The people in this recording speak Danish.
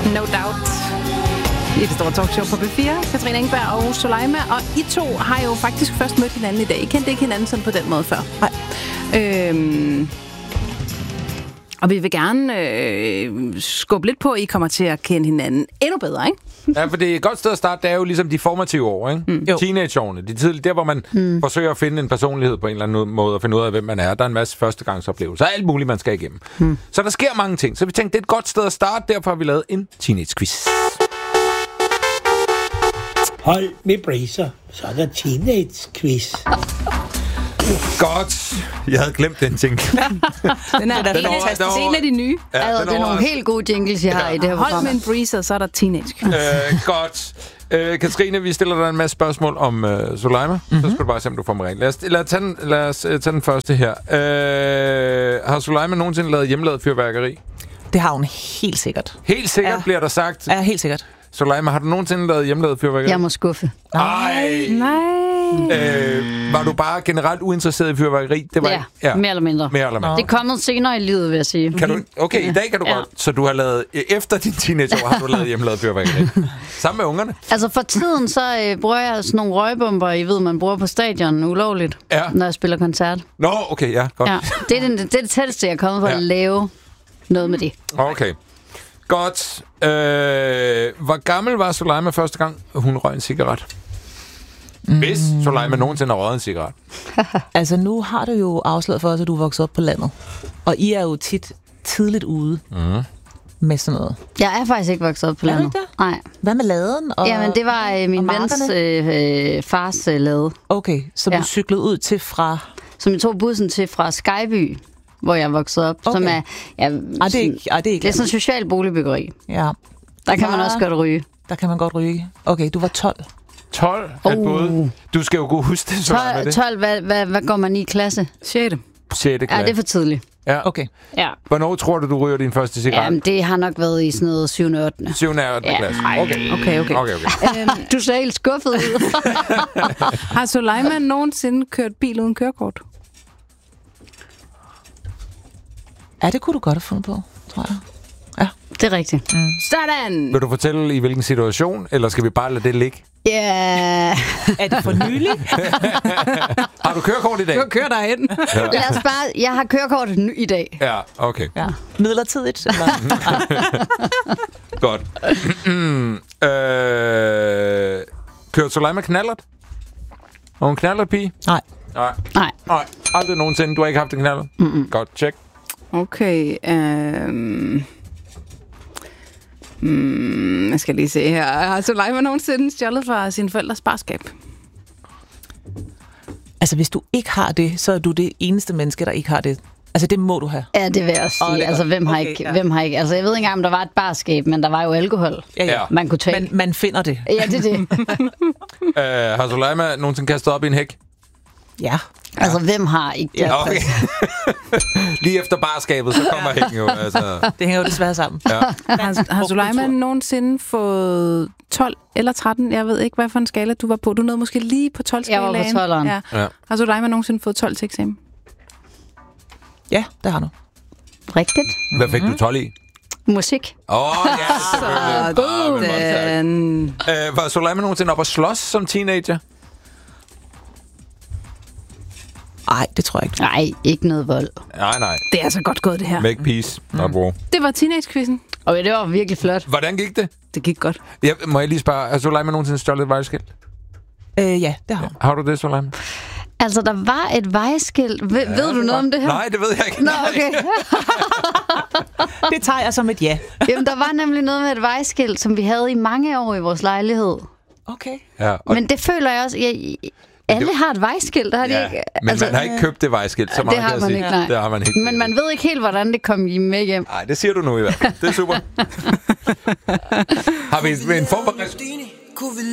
No Doubt. I det store talkshow på B4. Katrine Engberg og Soleima. Og I to har jo faktisk først mødt hinanden i dag. I kendte ikke hinanden sådan på den måde før. Nej. Og vi vil gerne skubbe lidt på, at I kommer til at kende hinanden endnu bedre, ikke? Ja, for det er et godt sted at starte, det er jo ligesom de formative år, ikke? Teenageårene, de tidlige, der hvor man forsøger at finde en personlighed på en eller anden måde, og finde ud af, hvem man er. Der er en masse førstegangsoplevelser, alt muligt, man skal igennem. Så der sker mange ting, så vi tænkte, det er et godt sted at starte, derfor har vi lavet en teenage-quiz. Hold med bracer, så er der teenage-quiz. Godt. Jeg havde glemt den ting. Den er fantastisk. Det er en af de nye. Ja, altså, det er nogle helt gode jingles, jeg har i det her program. Hold med en breezer, så er der teenage. Godt. Katrine, vi stiller dig en masse spørgsmål om Soleima. Så skal du bare se, om du får mig rent. Lad os tage den første her. Har Soleima nogensinde lavet hjemmelavet fyrværkeri? Det har hun helt sikkert. Helt sikkert bliver der sagt. Ja, helt sikkert. Soleima, har du nogensinde lavet hjemmelavet fyrværkeri? Jeg må skuffe. Nej. Var du bare generelt uinteresseret i fyrværkeri? Det var mere eller mindre. Mere eller mindre. Det er kommet senere i livet, vil jeg sige. Kan du, okay, i dag kan du godt. Så du har lavet, efter din teenageår, har du lavet hjemmelavet fyrværkeri. Sammen med ungerne? Altså for tiden, så bruger jeg sådan nogle røgbomber, I ved, man bruger på stadion ulovligt, når jeg spiller koncert. Nå, okay, ja, godt. Ja, det er det tætteste, jeg er kommet for at lave noget med det. Okay. Godt. Hvor gammel var Soleima første gang, hun røg en cigaret? Hvis Soleima nogensinde har røget en cigaret. Altså, nu har du jo afsløret for os, at du er vokset op på landet. Og I er jo tit tidligt ude med sådan noget. Jeg er faktisk ikke vokset op på landet. Nej. Hvad med laden? Jamen, det var min vens fars lade. Okay, så du cyklede ud til fra... Som jeg tog bussen til fra Skyby, hvor jeg voksede op. Okay. Som er... Ja, det er sådan en social boligbyggeri. Ja. Der kan man også godt ryge. Der kan man godt ryge. Okay, du var 12. 12 er både. Du skal jo kunne huske det. 12, hvad går man i klasse? 6. 6. klasse. Ja, det er for tidligt. Ja. Okay. Ja. Hvornår tror du ryger din første cigaret? Jamen, det har nok været i sådan noget 7. og 8. 7. og 8. klasse. Okay. Du ser helt skuffet ud. Har Soleima nogensinde kørt bil uden kørekort? Ja, det kunne du godt have fundet på, tror jeg. Ja. Det er rigtigt. Sådan! Vil du fortælle i hvilken situation, eller skal vi bare lade det ligge? Ja. Er det for nylig? Har du kørekort i dag? Du kører derhen. Lad os bare... Jeg har kørekort i dag. Ja, okay. Ja. Midlertidigt, eller? Godt. Kørte Soleima knallert? Var hun knallertpige? Nej. Aldrig nogensinde. Du har ikke haft en knallert? Godt, check. Okay. Jeg skal lige se her. Har Soleima nogensinde stjålet fra sine forældres barskab? Altså, hvis du ikke har det, så er du det eneste menneske, der ikke har det. Altså, det må du have. Ja, det vil jeg også sige. Altså, hvem har ikke? Altså, jeg ved ikke engang, om der var et barskab, men der var jo alkohol. Ja. Man kunne tage. Man finder det. Ja, det er det. Har Soleima nogensinde kastet op i en hæk? Ja. Altså, hvem har ikke det? Ja, okay. Lige efter barskabet, så kommer hækken jo. Altså. Det hænger jo desværre sammen. Ja. Har Soleima nogensinde fået 12 eller 13? Jeg ved ikke, hvad for en skala du var på. Du nåede måske lige på 12-skalaen. Jeg var på 12'eren. Ja. Har Soleima nogensinde fået 12 til eksamen? Ja, det har du. Rigtigt. Hvad fik du 12 i? Musik. Ja, selvfølgelig. Var Soleima nogensinde op og slås som teenager? Nej, det tror jeg ikke. Nej, ikke noget vold. Nej. Det er så godt gået, det her. Make peace. Det var teenage-quizzen. Og det var virkelig flot. Hvordan gik det? Det gik godt. Ja, må jeg lige spørge, har Soleima nogensinde stjålet et vejskilt? Ja, det har hun. Har du det, Soleima? Altså, der var et vejskilt. Ved du noget om det her? Nej, det ved jeg ikke. Nå, okay. Det tager jeg som et ja. Jamen, der var nemlig noget med et vejskilt, som vi havde i mange år i vores lejlighed. Okay. Ja, men det føler jeg også... Alle har et vejskilt, har de ikke? Men man har ikke købt det vejskilt, så meget det har man ikke, nej. Det har man ikke. Men man ved ikke helt, hvordan det kom med hjem. Nej, det siger du nu i hvert fald. Det er super. Har vi en form for...